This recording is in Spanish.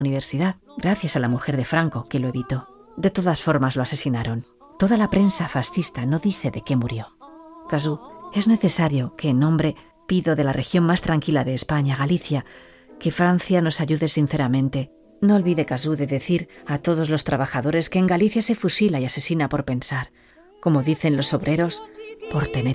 universidad, gracias a la mujer de Franco, que lo evitó. De todas formas lo asesinaron. Toda la prensa fascista no dice de qué murió. Cazzu, es necesario que en nombre pido de la región más tranquila de España, Galicia, que Francia nos ayude sinceramente. No olvide, Cazzu, de decir a todos los trabajadores que en Galicia se fusila y asesina por pensar, como dicen los obreros, por tener